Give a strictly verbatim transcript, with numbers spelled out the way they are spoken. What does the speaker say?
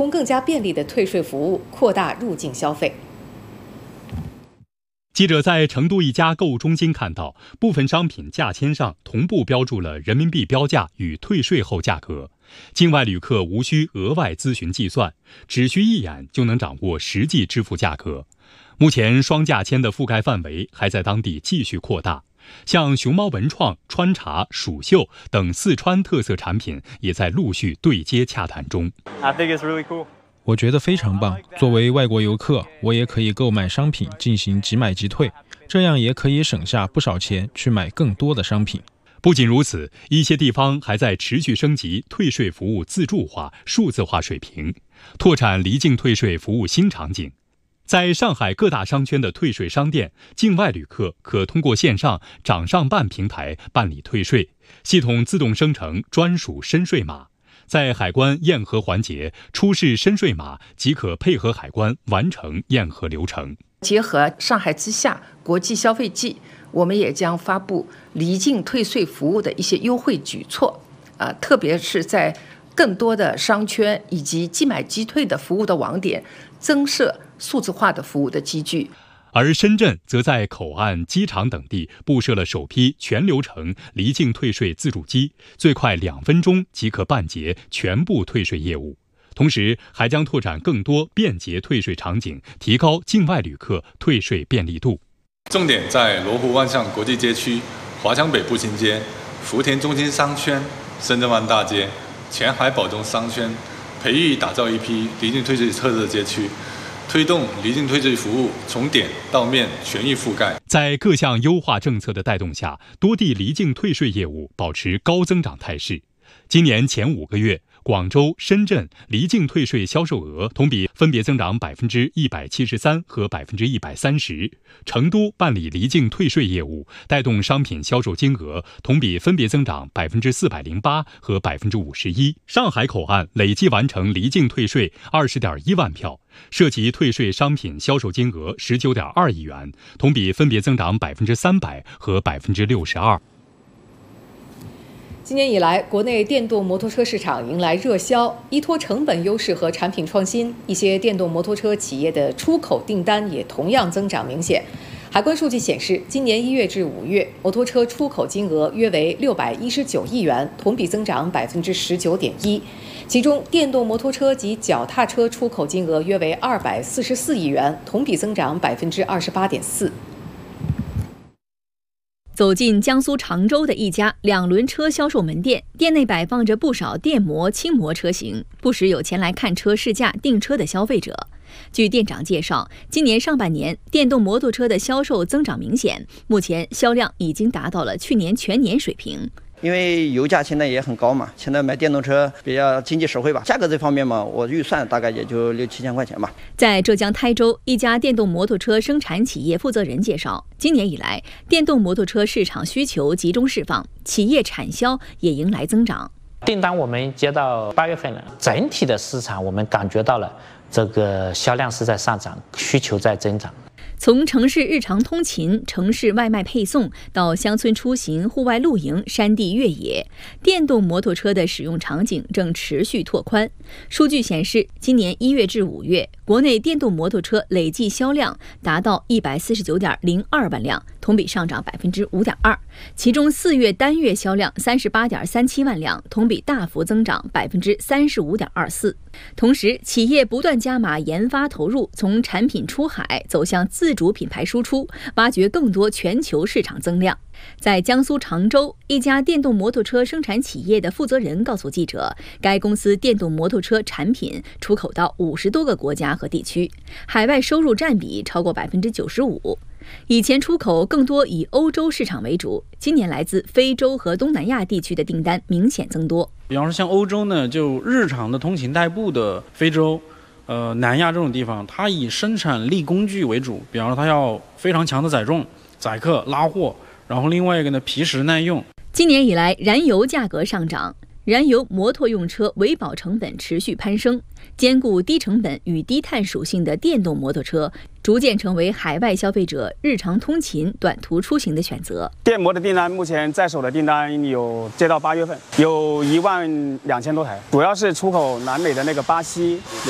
供更加便利的退税服务，扩大入境消费。 记者在成都一家购物中心看到，部分商品价签上同步标注了人民币标价与退税后价格，境外旅客无需额外咨询计算，只需一眼就能掌握实际支付价格。目前双价签的覆盖范围还在当地继续扩大，像熊猫文创、川茶、蜀绣等四川特色产品也在陆续对接洽谈中。 I think it's really cool. 我觉得非常棒。作为外国游客，我也可以购买商品进行即买即退，这样也可以省下不少钱去买更多的商品。 不仅如此，一些地方还在持续升级退税服务自助化、数字化水平，拓展离境退税服务新场景。在上海各大商圈的退税商店，境外旅客可通过线上掌上办平台办理退税，系统自动生成专属申税码。在海关验核环节出示申税码，即可配合海关完成验核流程。 结合上海之夏国际消费季，我们也将发布离境退税服务的一些优惠举措，呃，特别是在更多的商圈以及即买即退的服务的网点，增设数字化的服务的机具。 而深圳则在口岸、机场等地布设了首批全流程离境退税自助机，最快两分钟即可办结全部退税业务。同时，还将拓展更多便捷退税场景，提高境外旅客退税便利度。 重点在罗湖万象国际街区、华强北步行街、福田中心商圈、深圳湾大街、前海宝中商圈，培育打造一批离境退税特色街区。推动离境退税服务从点到面全域覆盖。 在各项优化政策的带动下，多地离境退税业务保持高增长态势。今年前五个月，广州、深圳离境退税销售额同比分别增长百分之一百七十三和百分之一百三十。成都办理离境退税业务，带动商品销售金额同比分别增长百分之四百零八和百分之五十一。上海口岸累计完成离境退税二十点一万票，涉及退税商品销售金额十九点二亿元，同比分别增长百分之三百和百分之六十二。 今年以来，国内电动摩托车市场迎来热销，依托成本优势和产品创新，一些电动摩托车企业的出口订单也同样增长明显。海关数据显示，今年一月至五月，摩托车出口金额约为六百一十九亿元，同比增长百分之十九点一。其中，电动摩托车及脚踏车出口金额约为二百四十四亿元，同比增长百分之二十八点四。 走进江苏常州的一家两轮车销售门店，店内摆放着不少电摩、轻摩车型，不时有前来看车试驾订车的消费者。据店长介绍，今年上半年电动摩托车的销售增长明显，目前销量已经达到了去年全年水平。 因为油价现在也很高嘛，现在买电动车比较经济实惠吧。价格这方面嘛，我预算大概也就六七千块钱吧。 在浙江台州，一家电动摩托车生产企业负责人介绍，今年以来，电动摩托车市场需求集中释放，企业产销也迎来增长。 订单我们接到八月份了，整体的市场我们感觉到了这个销量是在上涨，需求在增长。 从城市日常通勤、城市外卖配送到乡村出行、户外露营、山地越野，电动摩托车的使用场景正持续拓宽。数据显示，今年一月至五月，国内电动摩托车累计销量达到一百四十九点零二万辆，同比上涨百分之五点二。其中四月单月销量三十八点三七万辆，同比大幅增长百分之三十五点二四。同时，企业不断加码研发投入，从产品出海走向自主品牌输出，挖掘更多全球市场增量。在江苏常州，一家电动摩托车生产企业的负责人告诉记者，该公司电动摩托车产品出口到五十多个国家和地区，海外收入占比超过百分之九十五。以前出口更多以欧洲市场为主，今年来自非洲和东南亚地区的订单明显增多。 比方说像欧洲呢，就日常的通勤代步的非洲、呃南亚这种地方，它以生产力工具为主，比方说它要非常强的载重、载客、拉货，然后另外一个呢皮实耐用。 今年以来，燃油价格上涨，燃油摩托用车维保成本持续攀升，兼顾低成本与低碳属性的电动摩托车逐渐成为海外消费者日常通勤、短途出行的选择。 电摩的订单目前在手的订单有接到八月份，有一万两千多台，主要是出口南美的那个巴西。